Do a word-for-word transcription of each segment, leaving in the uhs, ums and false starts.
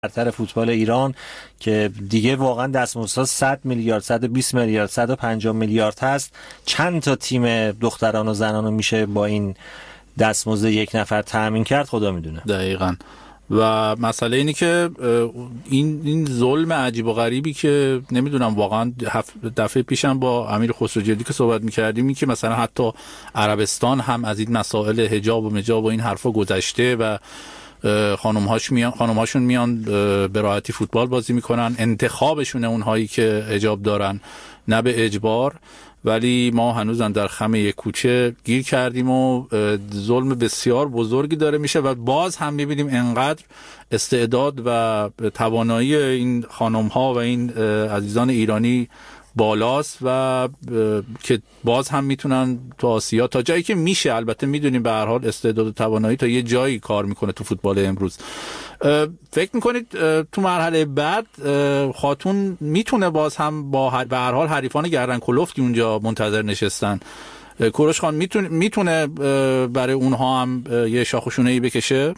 برتر فوتبال ایران که دیگه واقعا دستمزدها صد میلیارد، صد و بیست میلیارد، صد و پنجاه میلیارد هست. چند تا تیم دختران و زنان رو میشه با این دستمزد یک نفر تامین کرد خدا میدونه. دقیقاً. و مسئله اینه که این این ظلم عجیب و غریبی که نمیدونم واقعا دفعه پیشم با امیر خسروجردی که صحبت می‌کردیم این که مثلا حتی عربستان هم از این مسائل حجاب و مجاب و این حرفا گذشته و خانم‌هاش میان خانم‌هاشون میان به راحتی فوتبال بازی میکنن، انتخابشونه اونهایی که حجاب دارن نه به اجبار، ولی ما هنوزم در خم یک کوچه گیر کردیم و ظلم بسیار بزرگی داره میشه و باز هم میبینیم انقدر استعداد و توانایی این خانم‌ها و این عزیزان ایرانی بالاست و که باز هم میتونن تو آسیا تا جایی که میشه، البته میدونیم به هر حال استعداد و توانایی تا یه جایی کار میکنه تو فوتبال امروز. فکر میکنید تو مرحله بعد خاتون میتونه باز هم با به هر حال حریفان گردن کلفتی اونجا منتظر نشستن، کوروش خان میتونه میتونه برای اونها هم یه شاخوشونه‌ای بکشه؟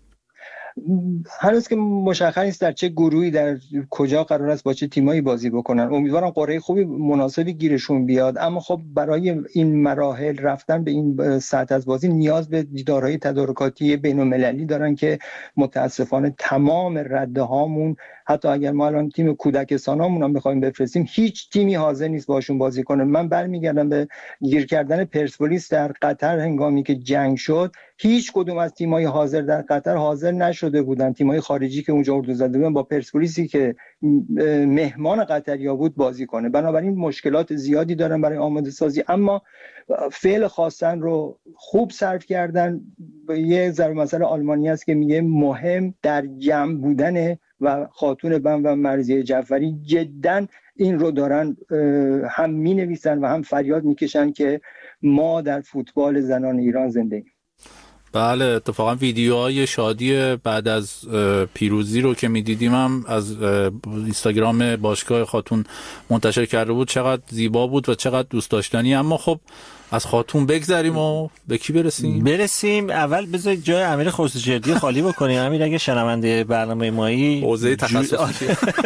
هنوز که مشخص نیست در چه گروهی در کجا قرار است با چه تیمایی بازی بکنن. امیدوارم قرعه خوبی مناسبی گیرشون بیاد، اما خب برای این مراحل رفتن به این سطح از بازی نیاز به دیدارهای تدارکاتی بین‌المللی دارن که متاسفانه تمام رده هامون، حتی اگر ما الان تیم کودکستانامون هم بخوایم بفرستیم، هیچ تیمی حاضر نیست باشون بازی کنه. من برمیگردم به گیر کردن پرسپولیس در قطر هنگامی که جنگ شد. هیچ کدوم از تیم‌های حاضر در قطر حاضر نشده بودن، تیم‌های خارجی که اونجا اردو زده بودن با پرسپولیسی که مهمان قطریا بود بازی کنه. بنابراین مشکلات زیادی دارن برای آماده سازی، اما فعل خواستن رو خوب صرف کردن. یه ضرب مثل آلمانی است که میگه مهم در جمع بودن و خاتون بم و مرضیه جعفری جداً این رو دارن هم مینویسن و هم فریاد میکشن که ما در فوتبال زنان ایران زنده ایم. بله، اتفاقا ویدیوهای شادی بعد از پیروزی رو که میدیدیم هم از اینستاگرام باشگاه خاتون منتشر کرده بود، چقدر زیبا بود و چقدر دوست داشتنی. اما خب از خاتون بگذریم و به کی برسیم؟ برسیم اول بذارید جای امیر خسروجردی خالی بکنیم. امیر اگه شنونده برنامه مایی حوزه تخصصی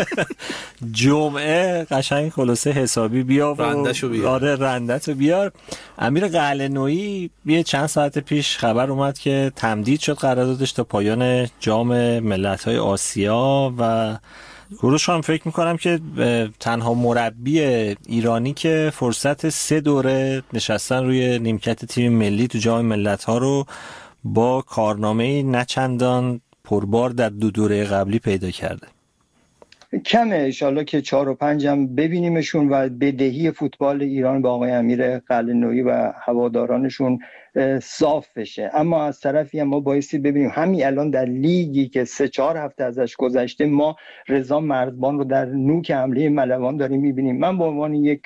جمعه قشنگ خلاصه حسابی بیا و رندشو بیار. آره رندتو بیار. امیر قلعه‌نویی یه چند ساعت پیش خبر اومد که تمدید شد قراردادش تا پایان جام ملت‌های آسیا و کوروش هم فکر میکنم که تنها مربی ایرانی که فرصت سه دوره نشستن روی نیمکت تیم ملی تو جام ملت‌ها رو با کارنامه نچندان پربار در دو دوره قبلی پیدا کرده. کمه، انشالله که چهار و پنج هم ببینیمشون و بدهی فوتبال ایران به آقای امیر قلعه‌نویی و هوادارانشون صاف بشه. اما از طرفی هم ما بایستی ببینیم همین الان در لیگی که سه چهار هفته ازش گذشته ما رضا مرزبان رو در نوک حمله ملوان داریم میبینیم. من به عنوان یک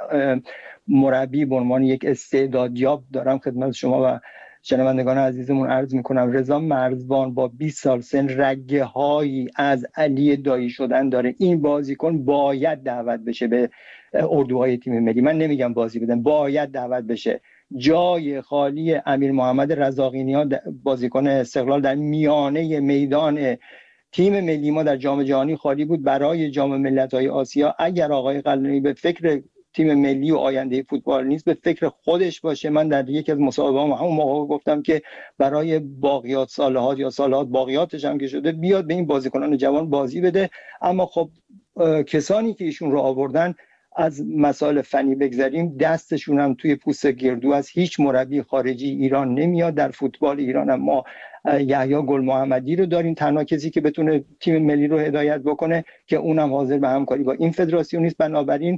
مربی، به عنوان یک استعدادیاب دارم خدمت شما و شنوندگان عزیزمون عرض میکنم رضا مرزبان با بیست سال سن رگه هایی از علی دایی شدن داره. این بازیکن باید دعوت بشه به اردوهای تیم ملی. من نمیگم بازی بدن، باید دعوت بشه. جای خالی امیر محمد رضاقی‌نیا بازیکن استقلال در میانه میدان تیم ملی ما در جام جهانی خالی بود برای جام ملت‌های آسیا. اگر آقای قلعه‌نویی به فکر تیم ملی و آینده فوتبال نیست، به فکر خودش باشه. من در یکی از مصاحبه‌هام همون موقع گفتم که برای باقیات صالحات یا صالحات باقیاتش هم که شده بیاد به این بازیکنان جوان بازی بده. اما خب کسانی که ایشون رو آوردن، از مسائل فنی بگذاریم، دستشون هم توی پوست گردو از هیچ مربی خارجی ایران نمیاد. در فوتبال ایران هم ما یحیی گل محمدی رو داریم، تنها کسی که بتونه تیم ملی رو هدایت بکنه که اونم حاضر به همکاری با این فدراسیون نیست. بنابراین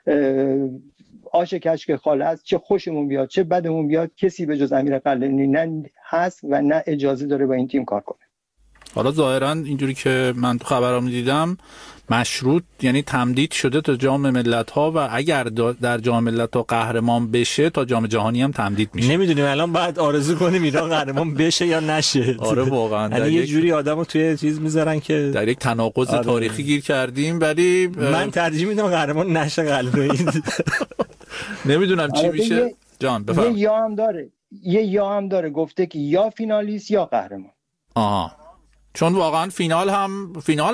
آش کشک خاله است، چه خوشمون بیاد چه بدمون بیاد، کسی به جز امیر قلعه‌نویی نه هست و نه اجازه داره با این تیم کار کنه. حالا ظاهرا اینجوری که من تو خبرام دیدم مشروط، یعنی تمدید شده تا جام ملت‌ها و اگر در جام ملت‌ها قهرمان بشه تا جام جهانی هم تمدید میشه. نمیدونیم الان باید آرزو کنیم ایران قهرمان بشه یا نشه. آره واقعا یعنی یه جوری آدمو توی چیز میذارن که در یک تناقض آره. تاریخی گیر کردیم. ولی من ترجیح میدم قهرمان نشه قلعه‌نویی. نمیدونم چی میشه. جان بفرمایید. یه یا هم داره. یه یا هم داره گفته که یا فینالیست یا قهرمان. آها. چون واقعا فینال هم فینال